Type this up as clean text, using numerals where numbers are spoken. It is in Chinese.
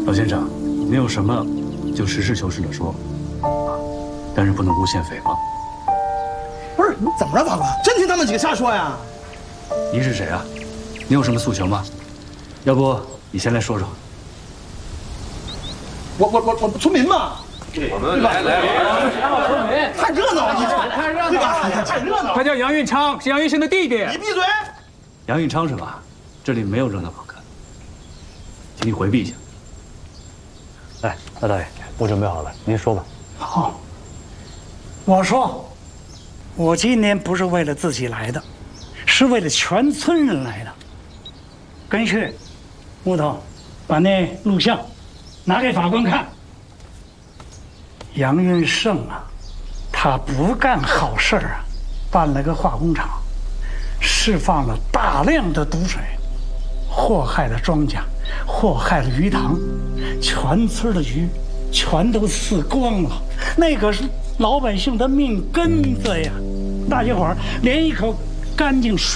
老先生，您有什么就实事求是的说，但是不能诬陷诽谤。 不是，你怎么着，法官？真听他们几个瞎说呀？ 您是谁啊？你有什么诉求吗？要不你先来说说。 我村民嘛。 我们来， 太热闹了，对吧？太热闹了。 他叫杨运昌，是杨运生的弟弟。 你闭嘴！ 杨运昌是吧？这里没有热闹可看，请你回避一下。来，大大爷，我准备好了，您说吧。 好，我说，我今天不是为了自己来的，是为了全村人来的。跟去，木头，把那录像拿给法官看。 杨运胜啊，他不干好事儿啊，办了个化工厂，释放了大量的毒水，祸害了庄稼，祸害了鱼塘，全村的鱼全都死光了。那可是老百姓的命根子呀！大家伙儿连一口干净水。